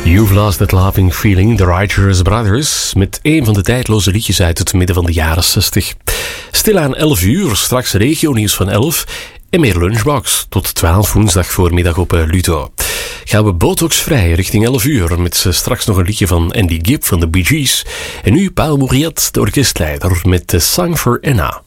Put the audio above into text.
You've Lost That Loving Feeling, The Righteous Brothers, met een van de tijdloze liedjes uit het midden van de jaren 60. Stilaan 11 uur, straks regionieuws van 11 en meer Lunchbox tot 12 woensdag voormiddag op Ludo. Gaan we botoxvrij richting 11 uur met straks nog een liedje van Andy Gibb van de Bee Gees. En nu Paul Bourriat, de orkestleider, met The Song for Anna.